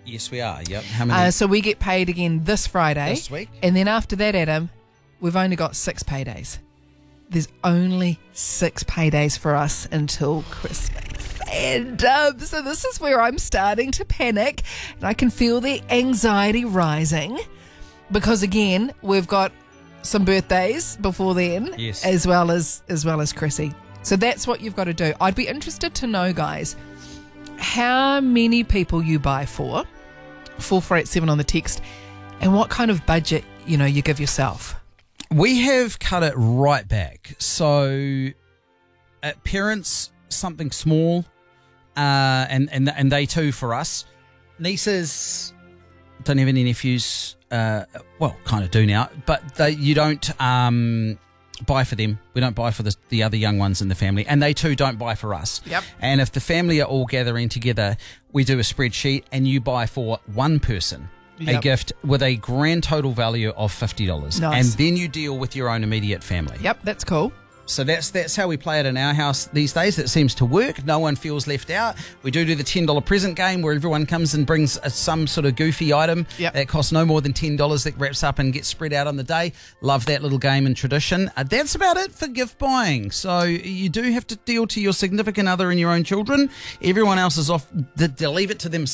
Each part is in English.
Yes, we are. Yep. How many? So we get paid again this Friday. This week? And then after that, Adam, we've only got 6 paydays. There's only 6 paydays for us until Christmas. And so this is where I'm starting to panic. And I can feel the anxiety rising. Because again, we've got some birthdays before then. Yes. As well as Chrissy. So that's what you've got to do. I'd be interested to know, guys, how many people you buy for 4487 on the text, and what kind of budget you give yourself. We have cut it right back. So, parents, something small, and they too for us. Nieces, don't have any nephews. Well, kind of do now, but you don't buy for them. We don't buy for the other young ones in the family, and they too don't buy for us. Yep. And if the family are all gathering together, we do a spreadsheet, and you buy for one person a gift with a grand total value of $50. Nice. And then you deal with your own immediate family. Yep, that's cool. So that's how we play it in our house these days. That seems to work. No one feels left out. We do the $10 present game where everyone comes and brings some sort of goofy item that costs no more than $10 that wraps up and gets spread out on the day. Love that little game and tradition. That's about it for gift buying. So you do have to deal to your significant other and your own children. Everyone else is off. Leave it to them.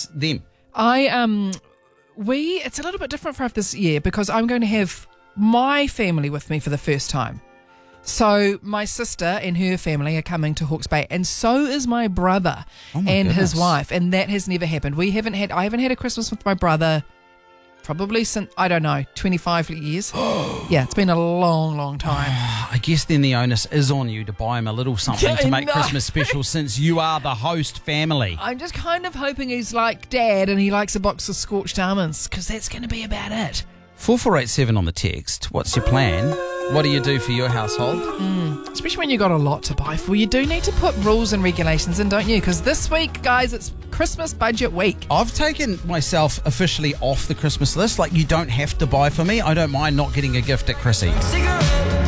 It's a little bit different for us this year because I'm going to have my family with me for the first time. So my sister and her family are coming to Hawke's Bay, and so is my brother and his wife, and that has never happened. I haven't had a Christmas with my brother probably since, 25 years. Yeah, it's been a long, long time. I guess then the onus is on you to buy him a little something to make Christmas special since you are the host family. I'm just kind of hoping he's like Dad and he likes a box of scorched almonds, because that's going to be about it. 4487 on the text. What's your plan? What do you do for your household? Especially when you've got a lot to buy for. You do need to put rules and regulations in, don't you? Because this week, guys, it's Christmas budget week. I've taken myself officially off the Christmas list. Like, you don't have to buy for me. I don't mind not getting a gift at Chrissy.